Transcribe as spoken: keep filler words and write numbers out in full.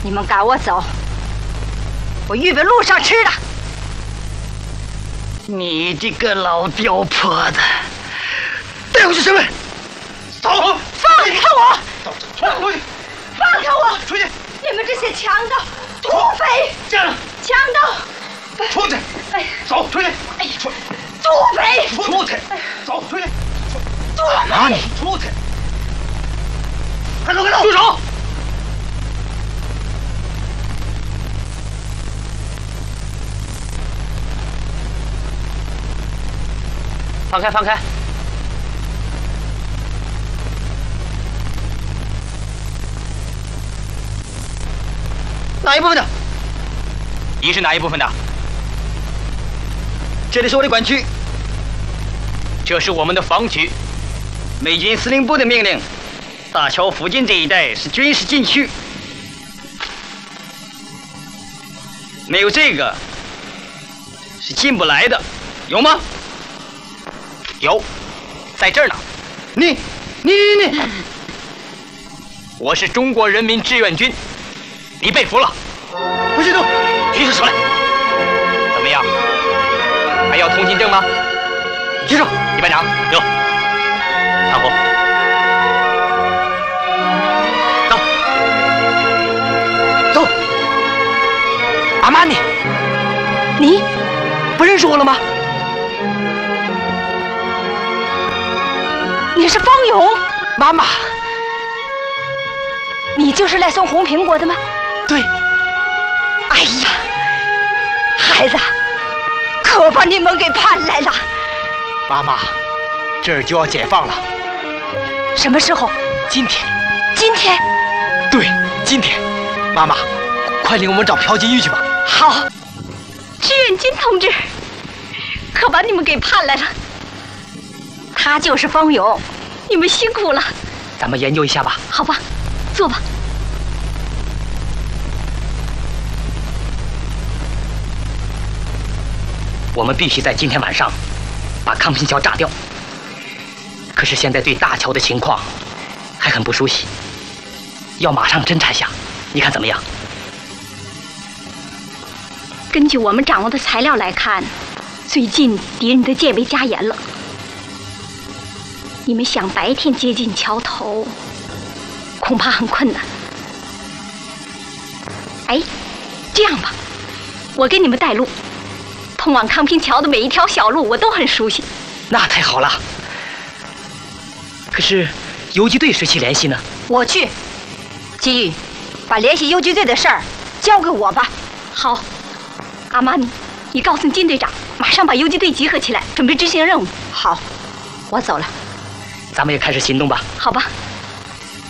你们赶我走，我预备路上吃的。 你这个老刁婆子，带回去审问。走， 放开我！ 走，出去！ 放开我！ 出去！ 你们这些强盗、土匪！ 站住！ 强盗！ 出去！ 哎， 走，出去！ 哎，出！土匪！ 出去！走，出去！ 土拿你出去！快走，快走！住手！ 放开，放开！ 哪一部分的？ 你是哪一部分的？ 这里是我的管区， 这是我们的防区。 美军司令部的命令，大桥附近这一带是军事禁区，没有这个是进不来的，有吗？ 有，在这儿呢。 你，你，你，你， 我是中国人民志愿军，你被俘了。 不许动！ 举起手来。怎么样？还要通行证吗？ 举手。 李班长，有。看护。走。 走。 阿玛尼，你不认识我了吗？ 你是方勇， 妈妈， 你就是来送红苹果的吗？ 对。 哎呀，孩子，可把你们给盼来了。 妈妈，这儿就要解放了。 什么时候？ 今天。 今天？ 对，今天。妈妈，快领我们找朴金玉去吧。 好，志愿军同志，可把你们给盼来了。他就是方勇，你们辛苦了。 咱们研究一下吧。 好吧，坐吧。 我们必须在今天晚上把康平桥炸掉。可是现在对大桥的情况还很不熟悉，要马上侦查下，你看怎么样？ 根据我们掌握的材料来看，最近敌人的戒备加严了。你们想白天接近桥头，恐怕很困难。哎，这样吧，我给你们带路。通往康平桥的每一条小路我都很熟悉。 那太好了。可是游击队谁去联系呢？ 我去。金玉，把联系游击队的事儿交给我吧。好。阿玛尼，你告诉金队长，马上把游击队集合起来，准备执行任务。好，我走了。 咱们也开始行动吧。 好吧。